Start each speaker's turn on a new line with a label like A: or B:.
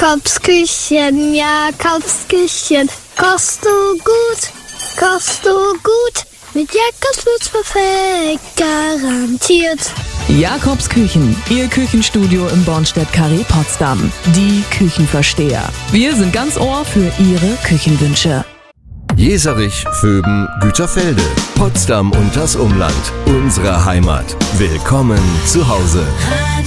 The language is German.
A: Jakobsküchen, Jakobsküchen, kochst du gut, mit Jakobs wird's perfekt, garantiert.
B: Jakobsküchen, Ihr Küchenstudio im Bornstedt-Carré Potsdam. Die Küchenversteher. Wir sind ganz Ohr für Ihre Küchenwünsche.
C: Jeserich, Vöben, Güterfelde, Potsdam und das Umland. Unsere Heimat. Willkommen zu Hause.